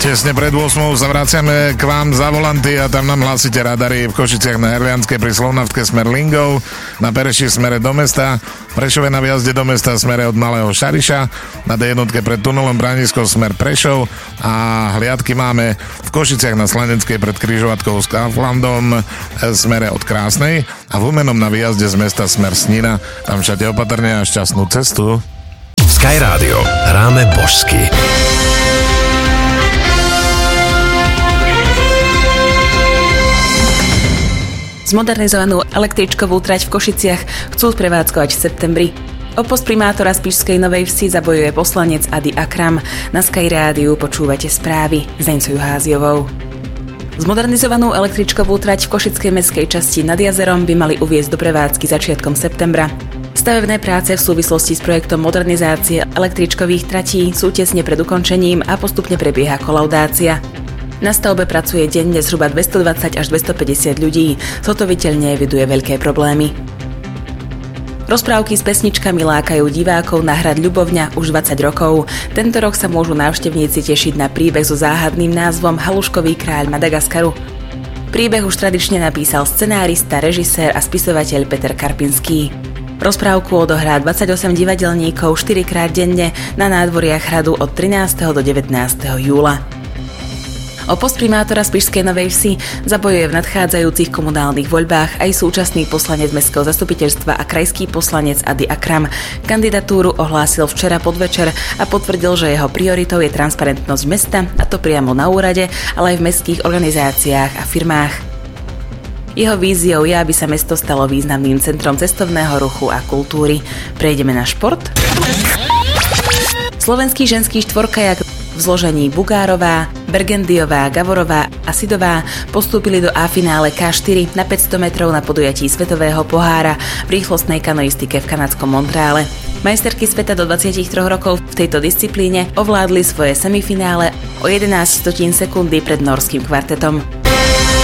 Tesne pred 8 sa vraciame k vám za volanty a tam nám hlásite radary v Košiciach na Herlianskej pri Slovnaftke smer Lingov, na Pereši smere do mesta, v Prešove na vjazde do mesta smere od Malého Šariša, na D1 pred tunelom Branisko smer Prešov a hliadky máme v Košiciach na Slaneckej pred križovatkou s Kauflandom smere od Krásnej a v Humennom na výjazde z mesta smer Snina. Tam všade opatrne a šťastnú cestu. Sky Radio. Hráme božsky. Zmodernizovanú električkovú trať v Košiciach chcú prevádzkovať v septembri. O post primátora Spišskej Novej Vsi zabojuje poslanec Adi Akram. Na Sky Rádiu počúvate správy s Deňcou Háziovou. Zmodernizovanú električkovú trať v košickej mestskej časti nad jazerom by mali uviesť do prevádzky začiatkom septembra. Stavebné práce v súvislosti s projektom modernizácie električkových tratí sú tesne pred ukončením a postupne prebieha kolaudácia. Na stavbe pracuje denne zhruba 220 až 250 ľudí. Zhotoviteľ neeviduje veľké problémy. Rozprávky s pesničkami lákajú divákov na hrad Ľubovňa už 20 rokov. Tento rok sa môžu návštevníci tešiť na príbeh so záhadným názvom Haluškový kráľ Madagaskaru. Príbeh už tradične napísal scenárista, režisér a spisovateľ Peter Karpinský. Rozprávku odohrá 28 divadelníkov 4-krát denne na nádvoriach hradu od 13. do 19. júla. O post primátora Spišskej Novej Vsi zabojuje v nadchádzajúcich komunálnych voľbách aj súčasný poslanec mestského zastupiteľstva a krajský poslanec Adi Akram. Kandidatúru ohlásil včera podvečer a potvrdil, že jeho prioritou je transparentnosť mesta, a to priamo na úrade, ale aj v mestských organizáciách a firmách. Jeho víziou je, aby sa mesto stalo významným centrom cestovného ruchu a kultúry. Prejdeme na šport. Slovenský ženský štvorkajak v zložení Bugárová, Bergendiová, Gavorová a Sidová postúpili do A-finále K4 na 500 metrov na podujatí Svetového pohára v rýchlostnej kanoistike v kanadskom Montreale. Majsterky sveta do 23 rokov v tejto disciplíne ovládli svoje semifinále o 11 stotín sekundy pred norským kvartetom.